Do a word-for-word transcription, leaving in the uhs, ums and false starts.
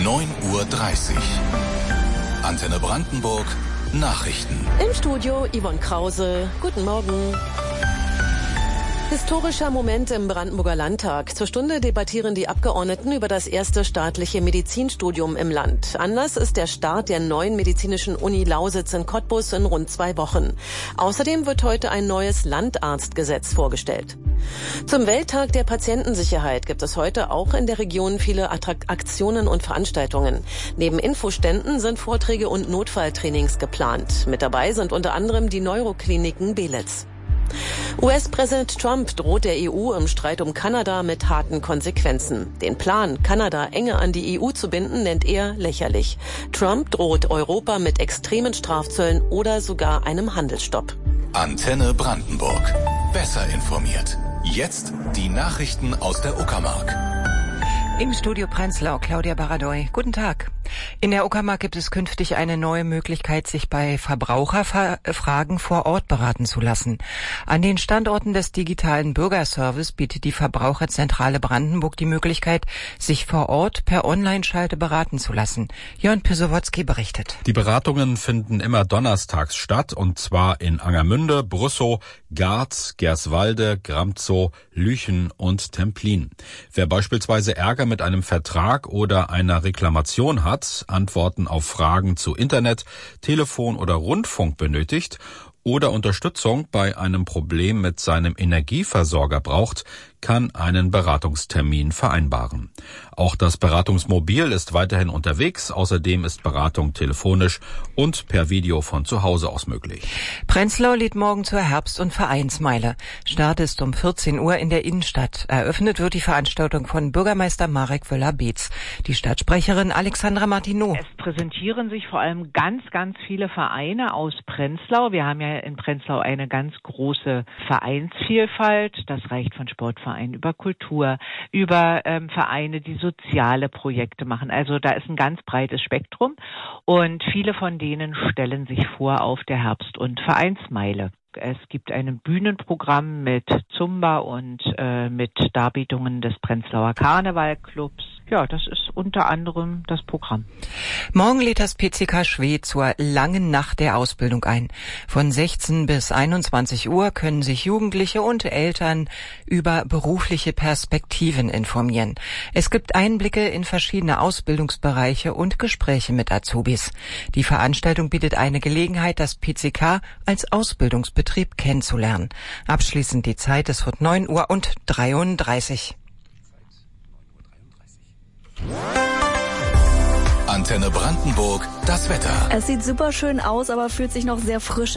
neun Uhr dreißig. Antenne Brandenburg, Nachrichten. Im Studio Yvonne Krause. Guten Morgen. Historischer Moment im Brandenburger Landtag. Zur Stunde debattieren die Abgeordneten über das erste staatliche Medizinstudium im Land. Anlass ist der Start der neuen medizinischen Uni Lausitz in Cottbus in rund zwei Wochen. Außerdem wird heute ein neues Landarztgesetz vorgestellt. Zum Welttag der Patientensicherheit gibt es heute auch in der Region viele Attrakt- Aktionen und Veranstaltungen. Neben Infoständen sind Vorträge und Notfalltrainings geplant. Mit dabei sind unter anderem die Neurokliniken Belitz. U S-Präsident Trump droht der E U im Streit um Kanada mit harten Konsequenzen. Den Plan, Kanada enger an die E U zu binden, nennt er lächerlich. Trump droht Europa mit extremen Strafzöllen oder sogar einem Handelsstopp. Antenne Brandenburg. Besser informiert. Jetzt die Nachrichten aus der Uckermark. Im Studio Prenzlau, Claudia Baradoy. Guten Tag. In der Uckermark gibt es künftig eine neue Möglichkeit, sich bei Verbraucherfragen vor Ort beraten zu lassen. An den Standorten des digitalen Bürgerservice bietet die Verbraucherzentrale Brandenburg die Möglichkeit, sich vor Ort per Online-Schalte beraten zu lassen. Jörn Pisowotzki berichtet. Die Beratungen finden immer donnerstags statt, und zwar in Angermünde, Brüssow, Garz, Gerswalde, Gramzow, Lüchen und Templin. Wer beispielsweise Ärger mit einem Vertrag oder einer Reklamation hat, Antworten auf Fragen zu Internet, Telefon oder Rundfunk benötigt oder Unterstützung bei einem Problem mit seinem Energieversorger braucht, kann einen Beratungstermin vereinbaren. Auch das Beratungsmobil ist weiterhin unterwegs. Außerdem ist Beratung telefonisch und per Video von zu Hause aus möglich. Prenzlau lädt morgen zur Herbst- und Vereinsmeile. Start ist um vierzehn Uhr in der Innenstadt. Eröffnet wird die Veranstaltung von Bürgermeister Marek Wöller-Beetz. Die Stadtsprecherin Alexandra Martineau. Es präsentieren sich vor allem ganz, ganz viele Vereine aus Prenzlau. Wir haben ja in Prenzlau eine ganz große Vereinsvielfalt. Das reicht von Sportvereinen über Kultur, über ähm, Vereine, die soziale Projekte machen. Also da ist ein ganz breites Spektrum und viele von denen stellen sich vor auf der Herbst- und Vereinsmeile. Es gibt ein Bühnenprogramm mit Zumba und äh, mit Darbietungen des Prenzlauer Karnevalclubs. Ja, das ist unter anderem das Programm. Morgen lädt das P C K Schwedt zur langen Nacht der Ausbildung ein. Von sechzehn bis einundzwanzig Uhr können sich Jugendliche und Eltern über berufliche Perspektiven informieren. Es gibt Einblicke in verschiedene Ausbildungsbereiche und Gespräche mit Azubis. Die Veranstaltung bietet eine Gelegenheit, das P C K als Ausbildungsbetrieb kennenzulernen. Abschließend die Zeit, es wird neun Uhr und dreiunddreißig. Antenne Brandenburg, das Wetter. Es sieht super schön aus, aber fühlt sich noch sehr frisch